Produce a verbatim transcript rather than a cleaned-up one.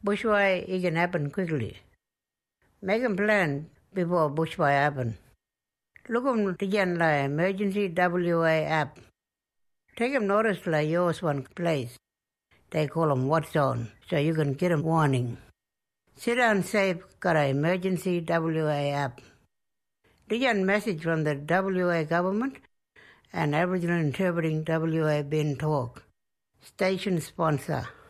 Bushfire it can happen quickly. Make a plan before bushfire happen. Look on the emergency W A app. Take them notice like yours one place. They call them watch zone, so you can get a warning. Sit down safe got an emergency W A app. The message from the W A government and Aboriginal Interpreting W A Ben Talk. Station sponsor.